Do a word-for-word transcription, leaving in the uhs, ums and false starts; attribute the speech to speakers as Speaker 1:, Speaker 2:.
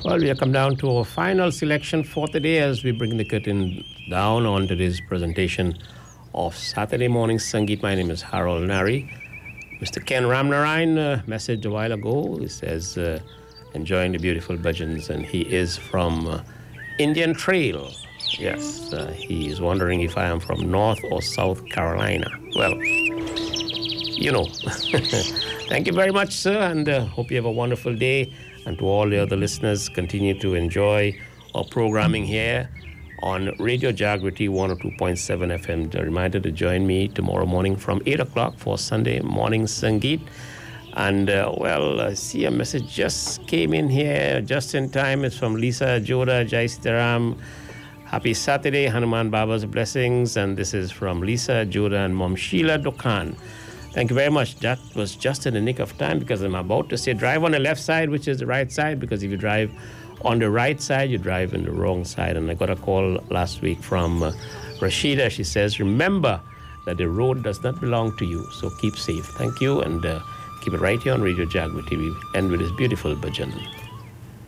Speaker 1: Well, we have come down to our final selection for today as we bring the curtain down on today's presentation of Saturday Morning Sangeet. My name is Harold Nari. Mister Ken Ramnarayan uh, messaged a while ago. He says, uh, enjoying the beautiful bhajans, and he is from uh, Indian Trail. Yes, uh, he is wondering if I am from North or South Carolina. Well, you know. Thank you very much, sir, and uh, hope you have a wonderful day. And to all the other listeners, continue to enjoy our programming here on Radio Jagriti one oh two point seven F M. A reminder to join me tomorrow morning from eight o'clock for Sunday Morning Sangeet. And, uh, well, I see a message just came in here just in time. It's from Lisa Joda, Jai Sitaram. Happy Saturday, Hanuman Baba's blessings. And this is from Lisa Joda and Mom Sheila Dokan. Thank you very much. That was just in the nick of time because I'm about to say drive on the left side, which is the right side, because if you drive on the right side, you drive in the wrong side. And I got a call last week from uh, Rashida. She says, remember that the road does not belong to you, so keep safe. Thank you, and uh, keep it right here on Radio Jagriti. We end with this beautiful bhajan.